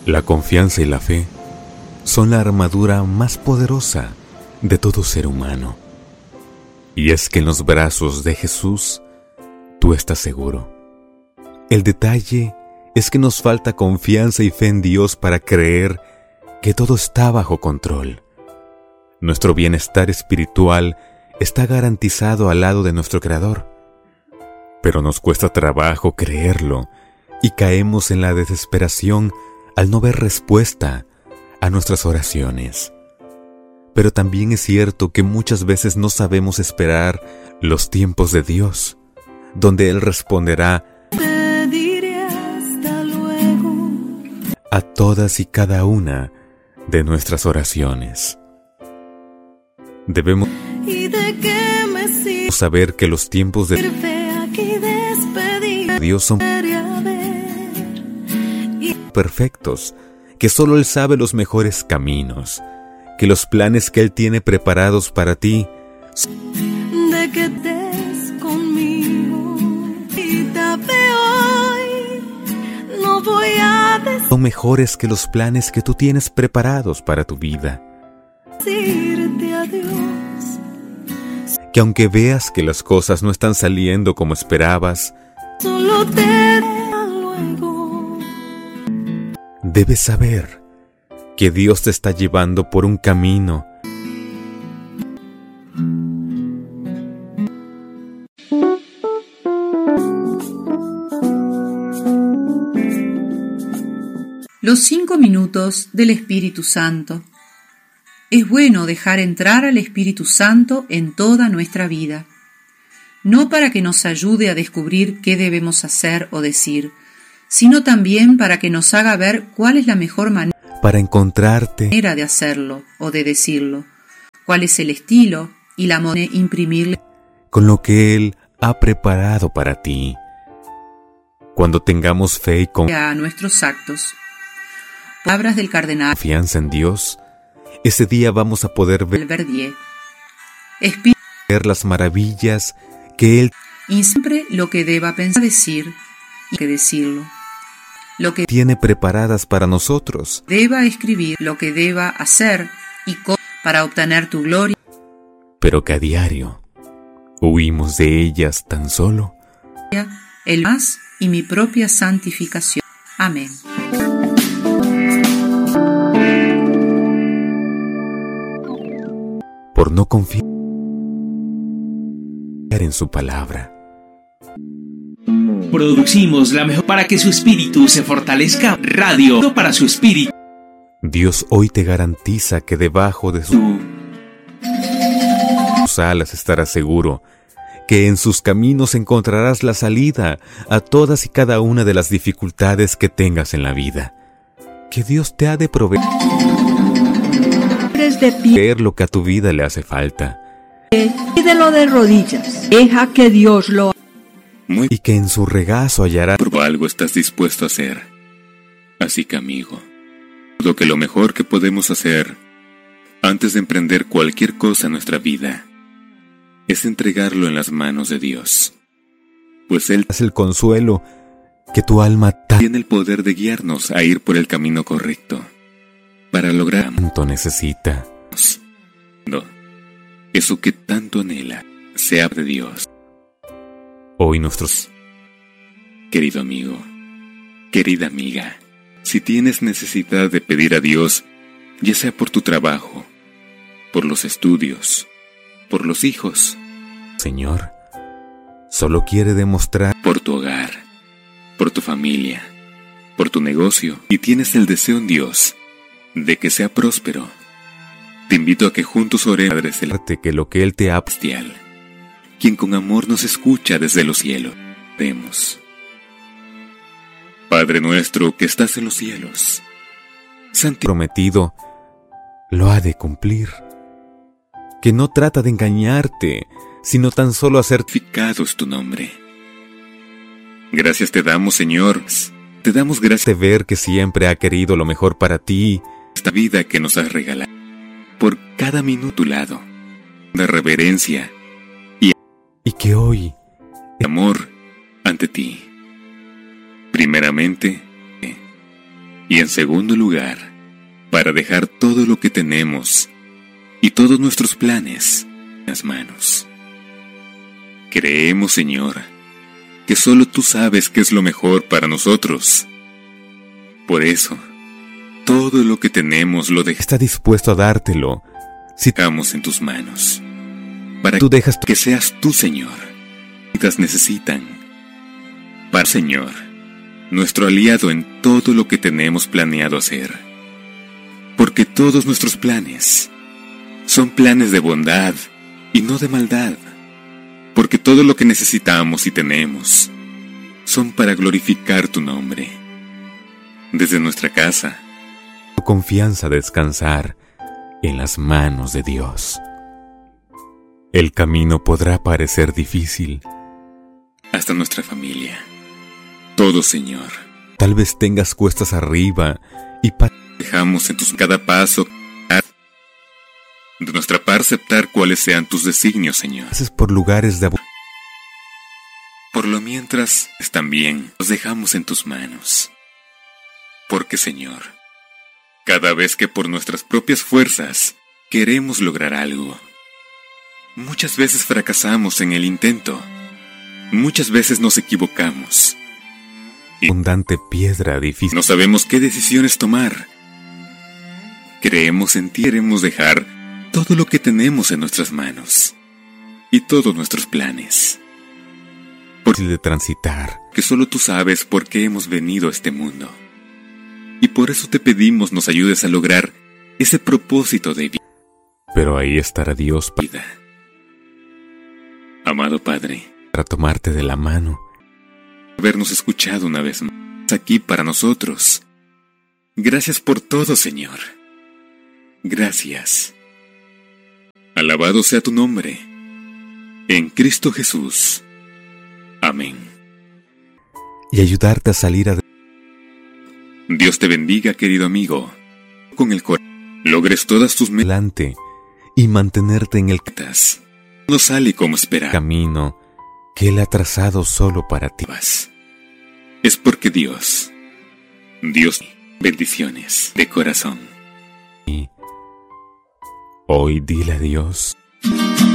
La confianza y la fe son la armadura más poderosa de todo ser humano. Y es que en los brazos de Jesús tú estás seguro. El detalle es que nos falta confianza y fe en Dios para creer que todo está bajo control. Nuestro bienestar espiritual está garantizado al lado de nuestro Creador. Pero nos cuesta trabajo creerlo y caemos en la desesperación al no ver respuesta a nuestras oraciones. Pero también es cierto que muchas veces no sabemos esperar los tiempos de Dios, donde Él responderá a todas y cada una de nuestras oraciones. Debemos saber que los tiempos de Dios son perfectos, que solo Él sabe los mejores caminos, que los planes que Él tiene preparados para ti son mejores que los planes que tú tienes preparados para tu vida. Que aunque veas que las cosas no están saliendo como esperabas, debes saber que Dios te está llevando por un camino Los 5 minutos del Espíritu Santo. Es bueno dejar entrar al Espíritu Santo en toda nuestra vida, no para que nos ayude a descubrir qué debemos hacer o decir, sino también para que nos haga ver cuál es la mejor manera de hacerlo o de decirlo, cuál es el estilo y la manera de imprimirle con lo que Él ha preparado para ti. Cuando tengamos fe y a nuestros actos. Palabras del cardenal. Confianza en Dios, ese día vamos a poder ver las maravillas que Él y siempre lo que deba pensar, decir y que decirlo. Lo que tiene preparadas para nosotros. Deba escribir, lo que deba hacer y para obtener tu gloria. Pero que a diario huimos de ellas tan solo. El más y mi propia santificación. Amén. Por no confiar en su palabra. Producimos la mejor para que su espíritu se fortalezca. Radio para su espíritu. Dios hoy te garantiza que debajo de sus alas estarás seguro, que en sus caminos encontrarás la salida a todas y cada una de las dificultades que tengas en la vida. Que Dios te ha de proveer lo que a tu vida le hace falta. Pídelo de rodillas. Deja que Dios lo haga. Y que en su regazo hallará por algo estás dispuesto a hacer. Así que, amigo, lo que lo mejor que podemos hacer antes de emprender cualquier cosa en nuestra vida es entregarlo en las manos de Dios. Pues Él es el consuelo que tu alma tiene el poder de guiarnos a ir por el camino correcto para lograr tanto necesita. Eso que tanto anhela sea de Dios. Hoy nuestros... Querido amigo, querida amiga, si tienes necesidad de pedir a Dios, ya sea por tu trabajo, por los estudios, por los hijos, Señor, solo quiere demostrar por tu hogar, por tu familia, por tu negocio, y tienes el deseo en Dios de que sea próspero, te invito a que juntos oremos al Padre Celestial, que lo que Él te ha quien con amor nos escucha desde los cielos. Vemos. Padre nuestro que estás en los cielos, prometido lo ha de cumplir, que no trata de engañarte, sino tan solo santificado es tu nombre. Gracias te damos, Señor, te damos gracias de ver que siempre ha querido lo mejor para ti, esta vida que nos has regalado, por cada minuto a tu lado, de reverencia y que hoy amor ante ti. Primeramente, Y en segundo lugar, para dejar todo lo que tenemos y todos nuestros planes en las manos. Creemos, Señor, que solo tú sabes qué es lo mejor para nosotros. Por eso, todo lo que tenemos lo Está dispuesto a dártelo si dejamos en tus manos. Para tú dejas que seas tú, Señor, las necesitan. Para Señor, nuestro aliado en todo lo que tenemos planeado hacer. Porque todos nuestros planes son planes de bondad y no de maldad. Porque todo lo que necesitamos y tenemos son para glorificar tu nombre. Desde nuestra casa, tu confianza descansar en las manos de Dios. El camino podrá parecer difícil, hasta nuestra familia. Todo, Señor. Tal vez tengas cuestas arriba y dejamos en tus cada paso de nuestra parte aceptar cuáles sean tus designios, Señor. Pases por lugares de Por lo mientras, también los dejamos en tus manos. Porque, Señor, cada vez que por nuestras propias fuerzas queremos lograr algo, muchas veces fracasamos en el intento. Muchas veces nos equivocamos. Y abundante piedra difícil. No sabemos qué decisiones tomar. Creemos en ti, queremos dejar todo lo que tenemos en nuestras manos y todos nuestros planes. De transitar. Que solo tú sabes por qué hemos venido a este mundo. Y por eso te pedimos nos ayudes a lograr ese propósito de vida. Pero ahí estará Dios vida. Amado Padre, para tomarte de la mano, habernos escuchado una vez más aquí para nosotros. Gracias por todo, Señor. Gracias. Alabado sea tu nombre. En Cristo Jesús. Amén. Y ayudarte a salir adelante. Dios te bendiga, querido amigo. Con el corazón logres todas tus metas y mantenerte en el no sale como esperar. Camino que Él ha trazado solo para ti. Es porque Dios, bendiciones de corazón. Y hoy dile a Dios